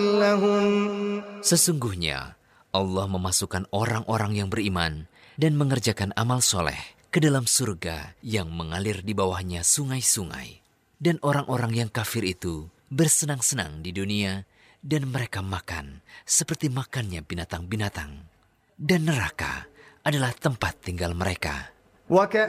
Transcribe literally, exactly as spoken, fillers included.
Sesungguhnya Allah memasukkan orang-orang yang beriman dan mengerjakan amal soleh ke dalam surga yang mengalir di bawahnya sungai-sungai. Dan orang-orang yang kafir itu bersenang-senang di dunia dan mereka makan seperti makannya binatang-binatang. Dan neraka adalah tempat tinggal mereka.